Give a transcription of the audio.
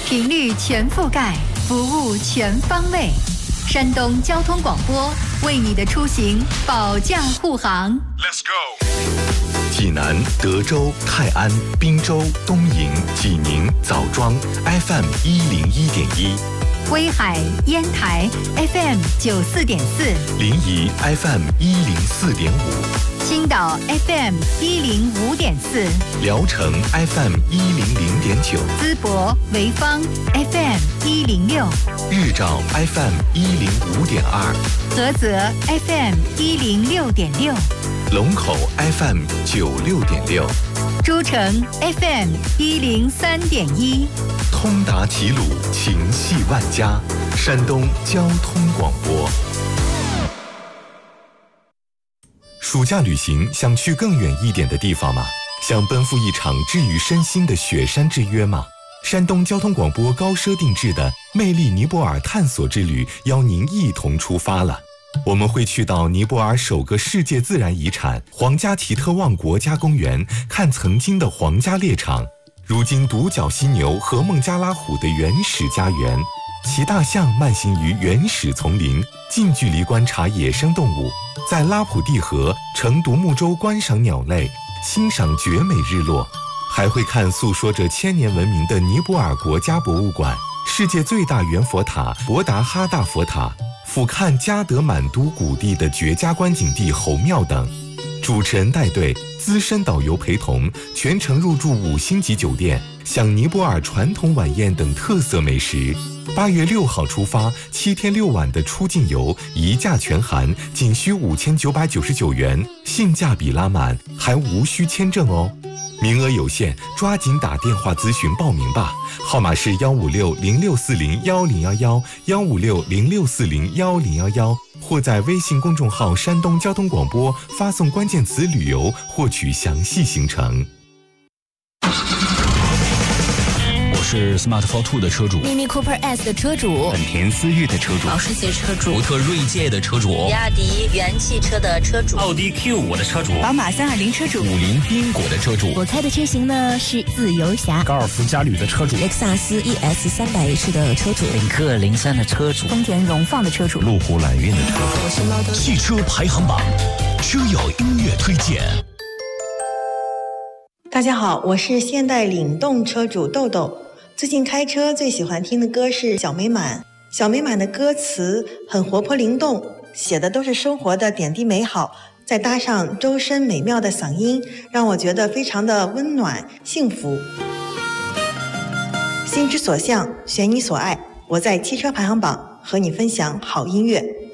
频率全覆盖，服务全方位。山东交通广播为你的出行保驾护航。 Let's go。 济南、德州、泰安、滨州、东营、济宁、枣庄 FM 101.1， 威海、烟台 FM 94.4， 临沂 FM 104.5， 青岛 FM 105.4， 聊城 FM 100.9， 淄博、潍坊 FM 106， 日照 FM 105.2， 菏泽 FM 106.6， 龙口 FM 96.6， 诸城 FM 103.1， 通达齐鲁，情系万家，山东交通广播。暑假旅行想去更远一点的地方吗？想奔赴一场治愈身心的雪山之约吗？山东交通广播高奢定制的魅力尼泊尔探索之旅邀您一同出发了。我们会去到尼泊尔首个世界自然遗产皇家奇特旺国家公园，看曾经的皇家猎场，如今独角犀牛和孟加拉虎的原始家园，骑大象慢行于原始丛林，近距离观察野生动物，在拉普蒂河乘独木舟观赏鸟类，欣赏绝美日落，还会看诉说着千年文明的尼泊尔国家博物馆，世界最大圆佛塔博达哈大佛塔，俯瞰加德满都谷地的绝佳观景地侯庙等。主持人带队，资深导游陪同，全程入住5星级酒店，享尼泊尔传统晚宴等特色美食。8月6号出发，7天6晚的出境游一价全含，仅需5999元，性价比拉满，还无需签证哦。名额有限，抓紧打电话咨询报名吧，号码是15606401011，15606401011，或在微信公众号山东交通广播发送关键词旅游获取详细行程。 是 Smart Fortwo 的车主 ，Mini Cooper S 的车主， 本田思域的车主， 保时捷车主， 福特锐界的车主， 比亚迪元汽车的车主， 奥迪 Q5 的车主， 宝马320车主， 五菱缤果的车主。 我开的车型呢是自由侠， 高尔夫嘉旅的车主， 雷克萨斯 ES300H 的车主， 领克03的车主， 丰田荣放的车主， 路虎揽运的车主。汽车排行榜，车友音乐推荐。 大家好，我是现代领动车主豆豆。最近开车最喜欢听的歌是小美满。小美满的歌词很活泼灵动，写的都是生活的点滴美好，再搭上周深美妙的嗓音，让我觉得非常的温暖幸福。心之所向，选你所爱，我在汽车排行榜和你分享好音乐。